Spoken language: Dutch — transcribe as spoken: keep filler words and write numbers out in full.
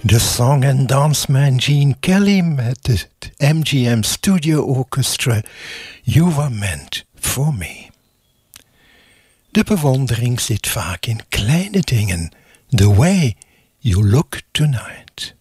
De song- en dansman Gene Kelly met het M G M Studio Orchestra You Were Meant For Me. De bewondering zit vaak in kleine dingen. The way you look tonight.